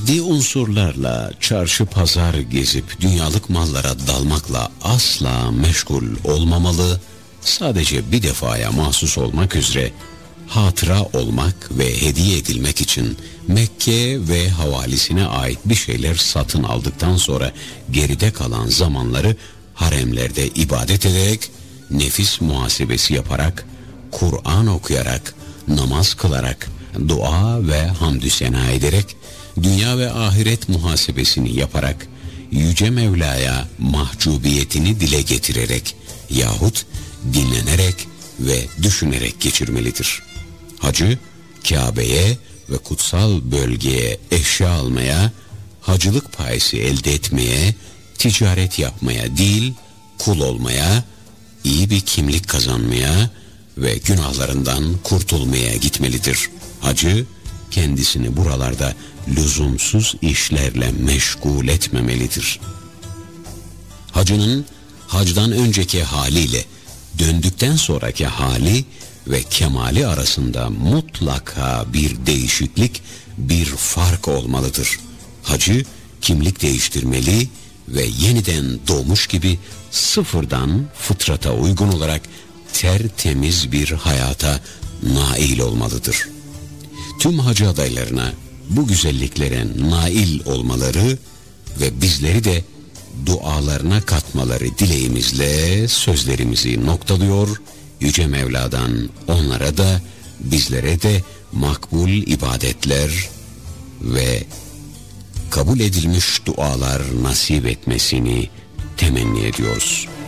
maddi unsurlarla çarşı pazar gezip dünyalık mallara dalmakla asla meşgul olmamalı, sadece bir defaya mahsus olmak üzere hatıra olmak ve hediye edilmek için Mekke ve havalisine ait bir şeyler satın aldıktan sonra geride kalan zamanları haremlerde ibadet ederek, nefis muhasebesi yaparak, Kur'an okuyarak, namaz kılarak, dua ve hamdü sena ederek, dünya ve ahiret muhasebesini yaparak, Yüce Mevla'ya mahcubiyetini dile getirerek yahut dinlenerek ve düşünerek geçirmelidir. Hacı, Kabe'ye ve kutsal bölgeye eşya almaya, hacılık payesi elde etmeye, ticaret yapmaya değil, kul olmaya, iyi bir kimlik kazanmaya ve günahlarından kurtulmaya gitmelidir. Hacı, kendisini buralarda lüzumsuz işlerle meşgul etmemelidir. Hacının hacdan önceki haliyle döndükten sonraki hali ve kemali arasında mutlaka bir değişiklik, bir fark olmalıdır. Hacı kimlik değiştirmeli ve yeniden doğmuş gibi sıfırdan fıtrata uygun olarak tertemiz bir hayata nail olmalıdır. Tüm hacı adaylarına bu güzelliklere nail olmaları ve bizleri de dualarına katmaları dileğimizle sözlerimizi noktalıyor. Yüce Mevla'dan onlara da bizlere de makbul ibadetler ve kabul edilmiş dualar nasip etmesini temenni ediyoruz.